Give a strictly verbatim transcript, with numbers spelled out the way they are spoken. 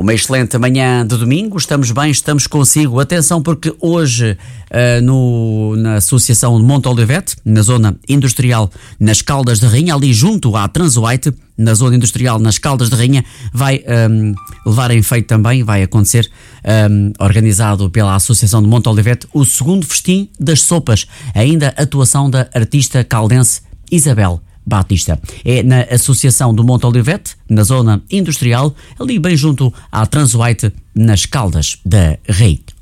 Uma excelente manhã de domingo, estamos bem, estamos consigo. Atenção, porque hoje uh, no, na Associação de Monte Olivete, na zona industrial, nas Caldas de Rainha, ali junto à Transoite, na zona industrial, nas Caldas de Rainha, vai um, levar em feito também, vai acontecer, um, organizado pela Associação de Monte Olivete, o segundo festim das sopas, ainda atuação da artista caldense Isabel Batista. É na Associação do Monte Olivete, na zona industrial, ali bem junto à Transoite, nas Caldas da Rainha.